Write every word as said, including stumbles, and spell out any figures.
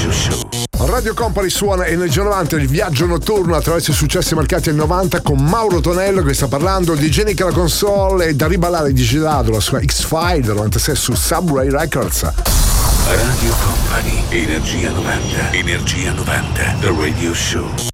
Radio Show. Radio Company suona Energia novanta, il viaggio notturno attraverso i successi marcati anni novanta con Mauro Tonello che sta parlando di Jenny alla console e da riballare di Gelato, la sua X-File del novantasei su Subway Records. Radio Company, Energia novanta, Energia novanta, The Radio Show.